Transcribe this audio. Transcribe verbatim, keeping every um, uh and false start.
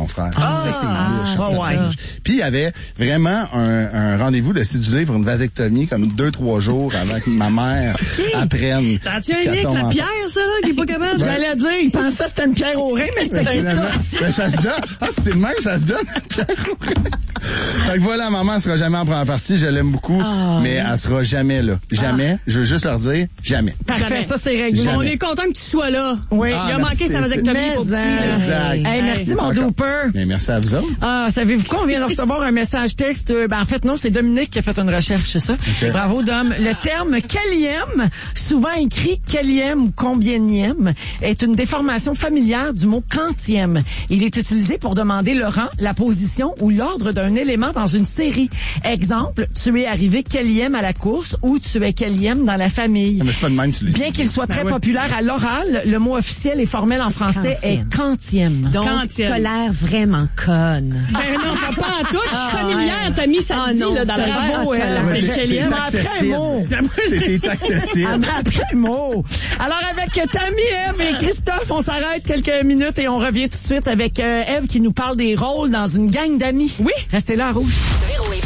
son frère. Ah, ça, c'est louche. ah, ça, ouais. c'est louche. Puis il y avait vraiment un, un rendez-vous de cédulé pour une vasectomie comme deux, trois jours avant que ma mère okay. apprenne. Ça a-tu un lien avec la en... pierre, ça, là, qui est pas capable? Ben, j'allais dire, il pensait que c'était une pierre au rein, mais c'était Christophe. Ben, ça se donne. Ah, c'est le même, ça se donne. Fait que voilà, maman, elle sera jamais en première partie. Je l'aime beaucoup, oh, mais elle sera jamais là. Jamais. Ah. Je veux juste leur dire, jamais. Parfait, jamais. Ça, c'est réglé. Jamais. On est content que tu sois là. Oui. Ah, il a manqué sa vasectomie pour petit. Exact. Hey, merci, mon Dooper. Mais merci à vous autres. Ah, savez-vous quoi? On vient de recevoir un message texte. Ben, en fait, non, c'est Dominique qui a fait une recherche, c'est ça? Okay. Bravo, Dom. Le terme quelième, souvent écrit quelième ou combienième, est une déformation familière du mot quantième. Il est utilisé pour demander le rang, la position ou l'ordre d'un élément dans une série. Exemple, tu es arrivé quelième à la course ou tu es quelième dans la famille. Mais c'est pas de même, tu l'as dit. Bien qu'il soit très ben oui. populaire à l'oral, le mot officiel et formel en français quantième. est quantième. Donc, quantième. T'as l'air vraiment conne. Ben non, t'as pas en tout. Je suis familière, t'as mis ça dit, là, dans le bravo, elle. C'est accessible. C'était accessible. Elle m'a appris un mot. Alors, avec Tammy, Ève et Christophe, on s'arrête quelques minutes et on revient tout de suite avec euh, Ève qui nous parle des rôles dans une gang d'amis. Oui. Restez là à Rouge.